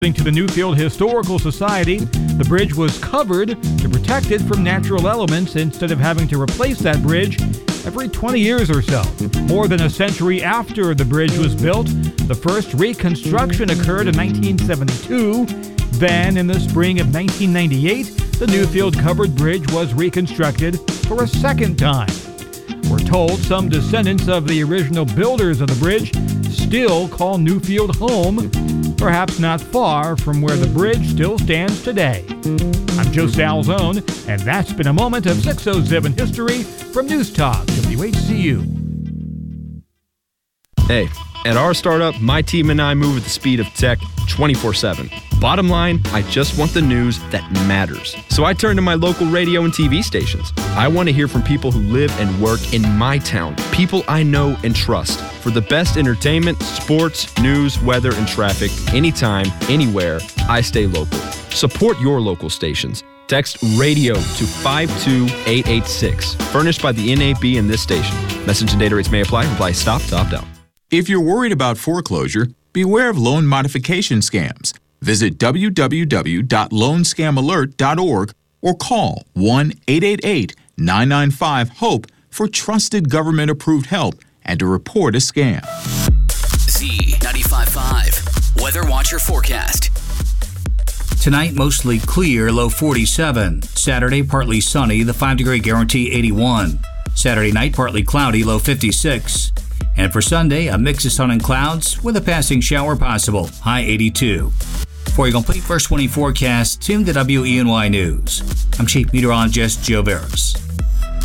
According to the Newfield Historical Society, the bridge was covered to protect it from natural elements instead of having to replace that bridge every 20 years or so. More than a century after the bridge was built, the first reconstruction occurred in 1972. Then, in the spring of 1998, the Newfield covered bridge was reconstructed for a second time. We're told some descendants of the original builders of the bridge still call Newfield home, perhaps not far from where the bridge still stands today. I'm Joe Salzone, and that's been a moment of 607 history from News Talk WHCU. Hey, at our startup, my team and I move at the speed of tech 24/7. Bottom line, I just want the news that matters. So I turn to my local radio and TV stations. I want to hear from people who live and work in my town, people I know and trust. For the best entertainment, sports, news, weather, and traffic, anytime, anywhere, I stay local. Support your local stations. Text RADIO to 52886. Furnished by the NAB and this station. Message and data rates may apply. Reply STOP to opt out. If you're worried about foreclosure, beware of loan modification scams. Visit www.loanscamalert.org or call 1-888-995-HOPE for trusted government-approved help and to report a scam. Z95.5 Weather Watcher Forecast. Tonight, mostly clear, low 47. Saturday, partly sunny, the 5-degree guarantee 81. Saturday night, partly cloudy, low 56. And for Sunday, a mix of sun and clouds with a passing shower possible, high 82. For your complete first 24 forecast, tune to WENY News. I'm Chief Meteorologist Joe Barris.